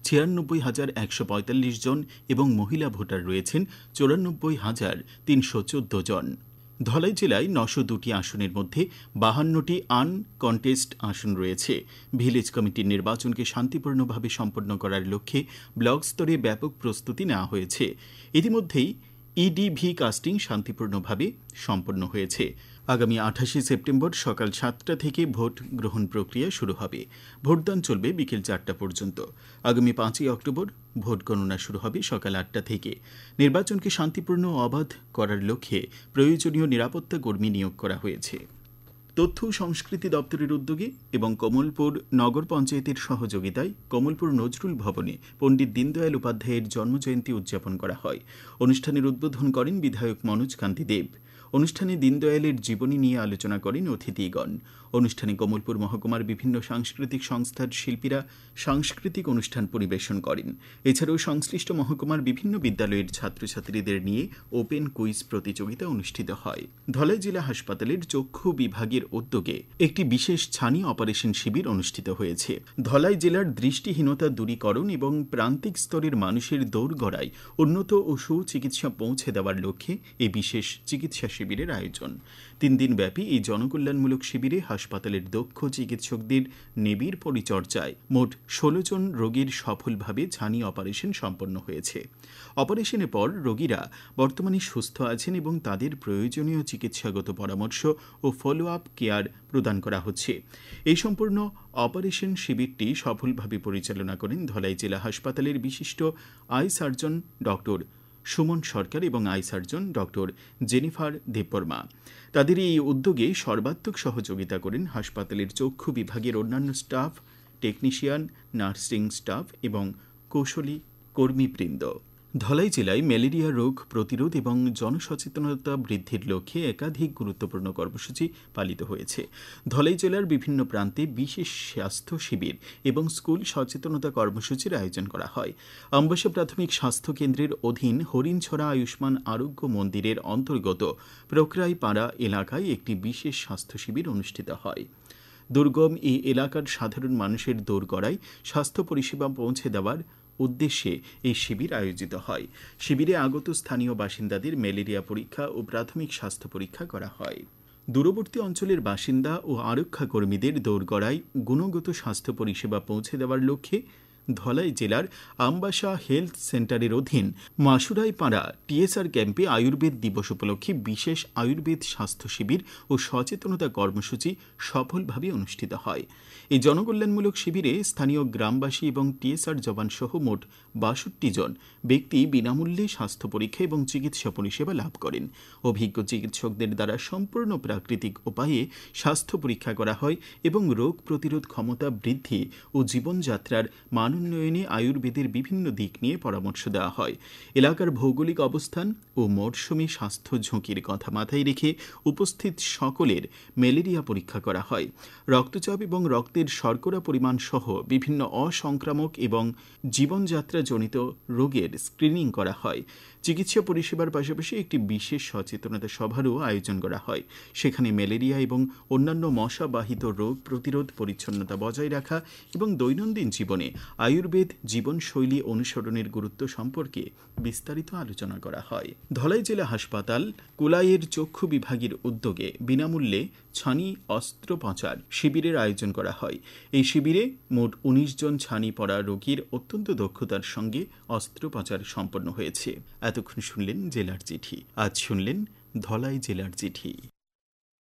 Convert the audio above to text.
৯৬,১৪৫ জন এবং মহিলা ভোটার রয়েছেন ৯৪,৩১৪ জন। ধলাই জেলায় ৯০২টি আসনের মধ্যে ৫২টি আনকনটেস্ট আসন রয়েছে। ভিলেজ কমিটির নির্বাচনকে শান্তিপূর্ণভাবে সম্পন্ন করার লক্ষ্যে ব্লক স্তরে ব্যাপক প্রস্তুতি নেওয়া হয়েছে। ইতিমধ্যেই ইডিভি কাস্টিং শান্তিপূর্ণভাবে সম্পন্ন হয়েছে। আগামী ২৮ সেপ্টেম্বর সকাল ৭টা থেকে ভোট গ্রহণ প্রক্রিয়া শুরু হবে। ভোটদান চলবে বিকেল ৪টা পর্যন্ত। আগামী ৫ই অক্টোবর ভোট গণনা শুরু হবে সকাল ৮টা থেকে। নির্বাচনকে শান্তিপূর্ণ ও অবাধ করার লক্ষ্যে প্রয়োজনীয় নিরাপত্তা কর্মী নিয়োগ করা হয়েছে। তথ্য ও সংস্কৃতি দপ্তরের উদ্যোগে এবং কমলপুর নগর পঞ্চায়েতের সহযোগিতায় কমলপুর নজরুল ভবনে পণ্ডিত দীনদয়াল উপাধ্যায়ের জন্মজয়ন্তী উদযাপন করা হয়। অনুষ্ঠানের উদ্বোধন করেন বিধায়ক মনোজ কান্তি দেব। অনুষ্ঠানে দীনদয়ালের জীবনী নিয়ে আলোচনা করেন অতিথিগণ। অনুষ্ঠানে কমলপুর মহকুমার বিভিন্ন সাংস্কৃতিক সংস্থার শিল্পীরা সাংস্কৃতিক অনুষ্ঠান পরিবেশন করেন। এছাড়াও সংশ্লিষ্ট মহকুমার বিভিন্ন বিদ্যালয়ের ছাত্রছাত্রীদের নিয়ে ওপেন কুইজ প্রতিযোগিতা অনুষ্ঠিত হয়। ধলাই জেলা হাসপাতালের চক্ষু বিভাগের উদ্যোগে একটি বিশেষ ছানি অপারেশন শিবির অনুষ্ঠিত হয়েছে। ধলাই জেলার দৃষ্টিহীনতা দূরীকরণ এবং প্রান্তিক স্তরের মানুষের দোরগোড়ায় উন্নত ও সুচিকিৎসা পৌঁছে দেওয়ার লক্ষ্যে এই বিশেষ চিকিৎসা শিবিরের আয়োজন। ৩ দিনব্যাপী এই জনকল্যাণমূলক শিবিরে হাসপাতালের দক্ষ চিকিৎসকদের নিবিড় পরিচর্যায় মোট ১৬ জন রোগীর সফলভাবে ছানি অপারেশন সম্পন্ন হয়েছে। অপারেশনের পর রোগীরা বর্তমানে সুস্থ আছেন এবং তাদের প্রয়োজনীয় চিকিৎসাগত পরামর্শ ও ফলো আপ কেয়ার প্রদান করা হচ্ছে। এই সম্পূর্ণ অপারেশন শিবিরটি সফলভাবে পরিচালনা করেন ধলাই জেলা হাসপাতালের বিশিষ্ট আই সার্জন ডক্টর সুমন সরকার এবং I surgeon doctor Jennifer Debbarma. তাদের এই উদ্যোগে সর্বাত্মক সহযোগিতা করেন হাসপাতালের চক্ষু বিভাগের অন্যান্য স্টাফ, টেকনিশিয়ান, নার্সিং স্টাফ এবং কৌশলী কর্মীবৃন্দ। ধলাই জেলায় ম্যালেরিয়া রোগ প্রতিরোধ এবং জনসচেতনতা বৃদ্ধির লক্ষ্যে একাধিক গুরুত্বপূর্ণ কর্মসূচি পালিত হয়েছে। ধলাই জেলার বিভিন্ন প্রান্তে বিশেষ স্বাস্থ্য শিবির এবং স্কুল সচেতনতা কর্মসূচির আয়োজন করা হয়। আমবাসা প্রাথমিক স্বাস্থ্য কেন্দ্রের অধীন হরিণছড়া আয়ুষ্মান আরোগ্য মন্দিরের অন্তর্গত প্রক্রাইপাড়া এলাকায় একটি বিশেষ স্বাস্থ্য শিবির অনুষ্ঠিত হয়। দুর্গম এই এলাকার সাধারণ মানুষের দোরগোড়ায় স্বাস্থ্য পরিষেবা পৌঁছে দেওয়ার উদ্দেশ্যে এই শিবির আয়োজিত হয়। শিবিরে আগত স্থানীয় বাসিন্দাদের ম্যালেরিয়া পরীক্ষা ও প্রাথমিক স্বাস্থ্য পরীক্ষা করা হয়। দূরবর্তী অঞ্চলের বাসিন্দা ও আরক্ষা কর্মীদের দোরগোড়ায় গুণগত স্বাস্থ্য পরিষেবা পৌঁছে দেওয়ার লক্ষ্যে ধলাই জেলার আমবাসা হেলথ সেন্টারের অধীন মাসুরাইপাড়া টিএসআর ক্যাম্পে আয়ুর্বেদ দিবস উপলক্ষে বিশেষ আয়ুর্বেদ স্বাস্থ্য শিবির ও সচেতনতা কর্মসূচি সফলভাবে অনুষ্ঠিত হয়। এই জনকল্যাণমূলক শিবিরে স্থানীয় গ্রামবাসী এবং টিএসআর জওয়ান সহ মোট ৬২ জন ব্যক্তি বিনামূল্যে স্বাস্থ্য পরীক্ষা এবং চিকিৎসা পরিষেবা লাভ করেন। অভিজ্ঞ চিকিৎসকদের দ্বারা সম্পূর্ণ প্রাকৃতিক উপায়ে স্বাস্থ্য পরীক্ষা করা হয় এবং রোগ প্রতিরোধ ক্ষমতা বৃদ্ধি ও জীবনযাত্রার মান উন্নয়নে আয়ুর্বেদের বিভিন্ন দিক নিয়ে পরামর্শ দেওয়া হয়। এলাকার ভৌগোলিক অবস্থান ও মরশুমি স্বাস্থ্য ঝুঁকির কথা মাথায় রেখে উপস্থিত সকলের ম্যালেরিয়া পরীক্ষা করা হয়। রক্তচাপ এবং রক্তের শর্করা পরিমাণ সহ বিভিন্ন অসংক্রামক এবং জীবনযাত্রাজনিত রোগের স্ক্রিনিং করা হয়। চিকিৎসা পরিষেবার পাশাপাশি একটি বিশেষ সচেতনতা সভারও আয়োজন করা হয়। সেখানে ম্যালেরিয়া এবং অন্যান্য মশাবাহিত রোগ প্রতিরোধ, পরিচ্ছন্নতা বজায় রাখা এবং দৈনন্দিন জীবনে আয়ুর্বেদ জীবনশৈলী অনুসরণের গুরুত্ব সম্পর্কে বিস্তারিত আলোচনা করা হয়। ধলাই জেলা হাসপাতাল কুলাইয়ের চক্ষু বিভাগের উদ্যোগে বিনামূল্যে ছানি অস্ত্রোপচার শিবিরের আয়োজন করা হয়। এই শিবিরে মোট ১৯ জন ছানি পড়া রোগীর অত্যন্ত দক্ষতার সঙ্গে অস্ত্রোপচার সম্পন্ন হয়েছে। এতক্ষণ শুনলেন জেলার চিঠি। আজ শুনলেন ধলাই জেলার চিঠি।